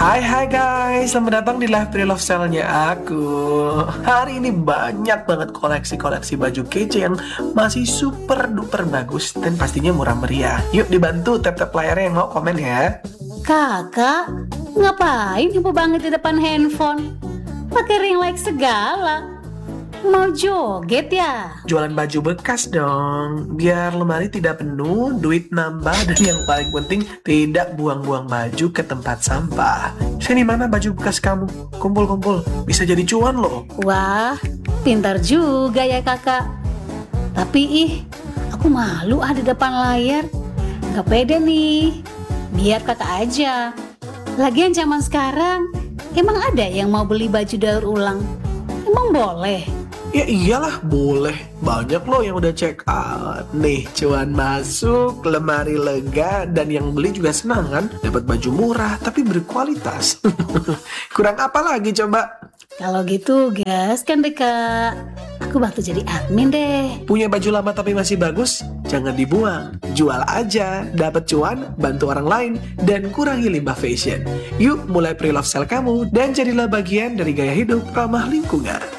Hai guys, selamat datang di live pre-love sale-nya aku. Hari ini banyak banget koleksi-koleksi baju kece yang masih super duper bagus dan pastinya murah meriah. Yuk dibantu tap-tap layarnya yang mau komen ya. Kakak, ngapain heboh banget di depan handphone? Pakai ring light segala. Mau joget ya? Jualan baju bekas dong, biar lemari tidak penuh, duit nambah, dan yang paling penting tidak buang-buang baju ke tempat sampah. Sini mana baju bekas kamu? Kumpul-kumpul, bisa jadi cuan loh. Wah, pintar juga ya kakak. Tapi aku malu di depan layar. Gak pede nih. Biar kakak aja. Lagian zaman sekarang, emang ada yang mau beli baju daur ulang? Emang boleh? Ya iyalah, boleh. Banyak loh yang udah check out. Nih, cuan masuk, lemari lega, dan yang beli juga senang kan? Dapat baju murah tapi berkualitas. Kurang apa lagi coba? Kalau gitu gas kan deh kak. Aku bantu jadi admin deh. Punya baju lama tapi masih bagus? Jangan dibuang. Jual aja, dapat cuan, bantu orang lain, dan kurangi limbah fashion. Yuk mulai pre-love sale kamu dan jadilah bagian dari gaya hidup ramah lingkungan.